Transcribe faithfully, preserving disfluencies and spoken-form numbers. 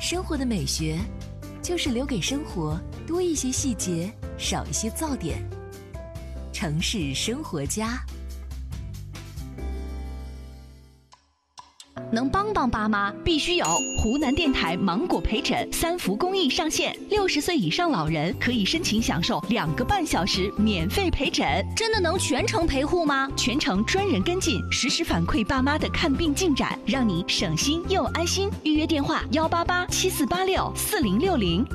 生活的美学，就是留给生活多一些细节，少一些噪点。城市生活家， 能帮帮爸妈，必须有湖南电台芒果陪诊三福公益上线，六十岁以上老人可以申请享受两个半小时免费陪诊。 真的能全程陪护吗？ 全程专人跟进，实时反馈爸妈的看病进展，让你省心又安心。预约电话：幺八八七四八六四零六零。